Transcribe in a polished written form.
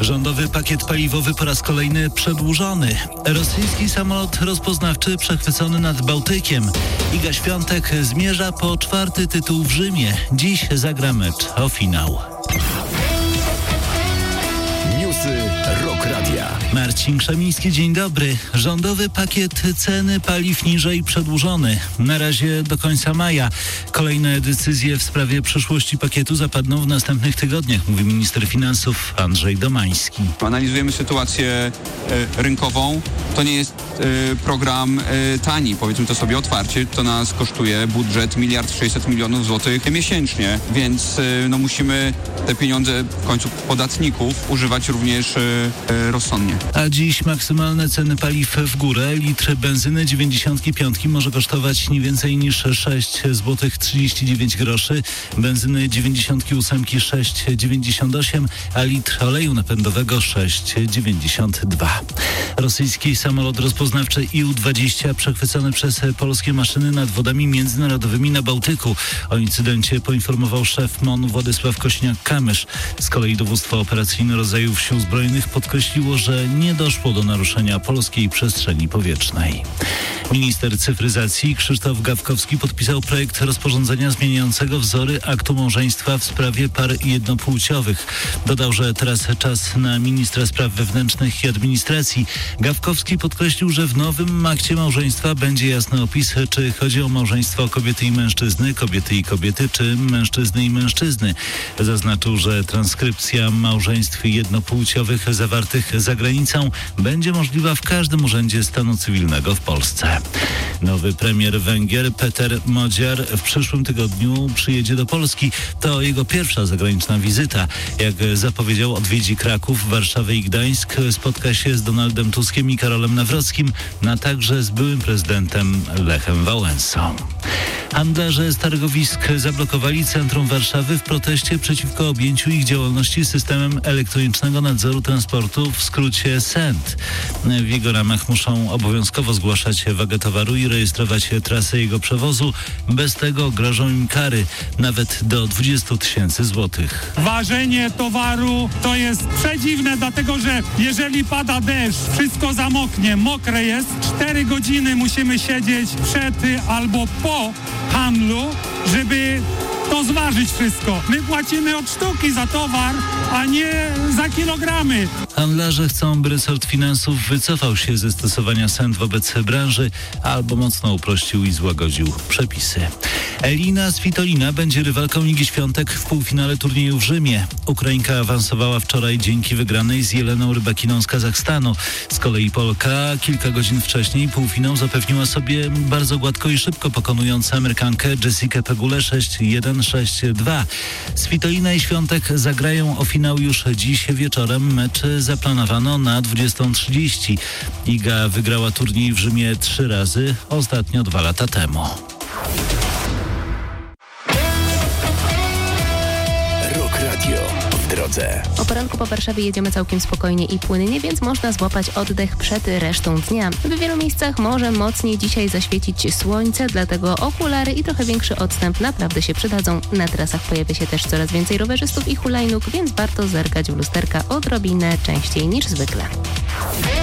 Rządowy pakiet paliwowy po raz kolejny przedłużony. Rosyjski samolot rozpoznawczy przechwycony nad Bałtykiem. Iga Świątek zmierza po 4. tytuł w Rzymie. Dziś zagra mecz o finał. Newsy Rock Radia. Marcin Krzemiński, dzień dobry. Rządowy pakiet ceny paliw niżej przedłużony. Na razie do końca maja. Kolejne decyzje w sprawie przyszłości pakietu zapadną w następnych tygodniach, mówi minister finansów Andrzej Domański. Analizujemy sytuację rynkową. To nie jest program tani, powiedzmy to sobie otwarcie. To nas kosztuje budżet 1,6 mld złotych miesięcznie, więc musimy te pieniądze w końcu podatników używać również rozsądnie. A dziś maksymalne ceny paliw w górę. Litr benzyny 95 może kosztować nie więcej niż 6,39 zł, benzyny 98 6,98, a litr oleju napędowego 6,92. Rosyjski samolot rozpoznawczy IL-20 przechwycony przez polskie maszyny nad wodami międzynarodowymi na Bałtyku. O incydencie poinformował szef MON Władysław Kośniak-Kamysz. Z kolei dowództwo operacyjne rodzajów Sił Zbrojnych podkreśliło, że nie doszło do naruszenia polskiej przestrzeni powietrznej. Minister cyfryzacji Krzysztof Gawkowski podpisał projekt rozporządzenia zmieniającego wzory aktu małżeństwa w sprawie par jednopłciowych. Dodał, że teraz czas na ministra spraw wewnętrznych i administracji. Gawkowski podkreślił, że w nowym akcie małżeństwa będzie jasny opis, czy chodzi o małżeństwo kobiety i mężczyzny, kobiety i kobiety, czy mężczyzny i mężczyzny. Zaznaczył, że transkrypcja małżeństw jednopłciowych zawartych za granicą będzie możliwa w każdym urzędzie stanu cywilnego w Polsce. Nowy premier Węgier Peter Modziar w przyszłym tygodniu przyjedzie do Polski. To jego pierwsza zagraniczna wizyta. Jak zapowiedział, odwiedzi Kraków, Warszawę i Gdańsk. Spotka się z Donaldem Tuskiem i Karolem Nawrockim, a także z byłym prezydentem Lechem Wałęsą. Handlarze z targowisk zablokowali centrum Warszawy w proteście przeciwko objęciu ich działalności systemem elektronicznego nadzoru transportu, w skrócie SENT. W jego ramach muszą obowiązkowo zgłaszać wagę towaru i rejestrować trasę jego przewozu. Bez tego grożą im kary nawet do 20 000 złotych. Ważenie towaru to jest przedziwne, dlatego że jeżeli pada deszcz, wszystko zamoknie, mokre jest, 4 godziny musimy siedzieć przed albo po handlu, żeby to zważyć wszystko. My płacimy od sztuki za towar, a nie za kilogramy. Handlarze chcą, by resort finansów wycofał się ze stosowania SENT wobec branży albo mocno uprościł i złagodził przepisy. Elina Svitolina będzie rywalką Igi Świątek w półfinale turnieju w Rzymie. Ukrainka awansowała wczoraj dzięki wygranej z Jeleną Rybakiną z Kazachstanu. Z kolei Polka kilka godzin wcześniej półfinał zapewniła sobie bardzo gładko i szybko, pokonując Amerykankę Jessikę Pegulę 6-1, 6-2. Svitolina i Świątek zagrają o finał już dziś wieczorem. Mecz zaplanowano na 20:30. Iga wygrała turniej w Rzymie 3 razy, ostatnio 2 lata temu. Rock Radio w drodze. O poranku po Warszawie jedziemy całkiem spokojnie i płynnie, więc można złapać oddech przed resztą dnia. W wielu miejscach może mocniej dzisiaj zaświecić słońce, dlatego okulary i trochę większy odstęp naprawdę się przydadzą. Na trasach pojawia się też coraz więcej rowerzystów i hulajnóg, więc warto zerkać w lusterka odrobinę częściej niż zwykle.